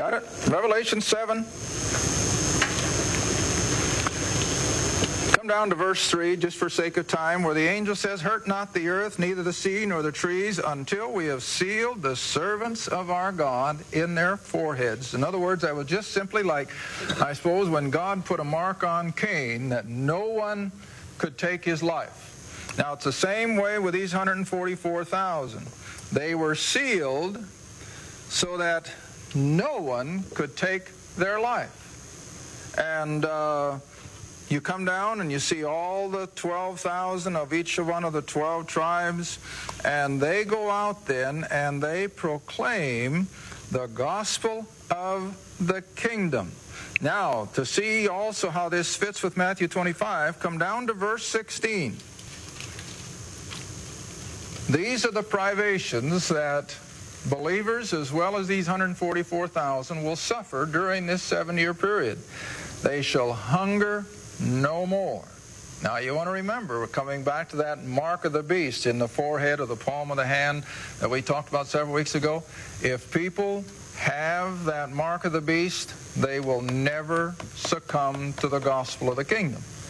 Got it? Revelation 7. Come down to verse 3, just for sake of time, where the angel says, "Hurt not the earth, neither the sea, nor the trees, until we have sealed the servants of our God in their foreheads." In other words, that was just simply like, I suppose, when God put a mark on Cain that no one could take his life. Now, it's the same way with these 144,000. They were sealed so that no one could take their life. And you come down and you see all the 12,000 of each one of the 12 tribes, and they go out then and they proclaim the gospel of the kingdom. Now, to see also how this fits with Matthew 25, come down to verse 16. These are the privations that believers, as well as these 144,000, will suffer during this 7-year period. They shall hunger no more. Now, you want to remember, we're coming back to that mark of the beast in the forehead or the palm of the hand that we talked about several weeks ago. If people have that mark of the beast, they will never succumb to the gospel of the kingdom.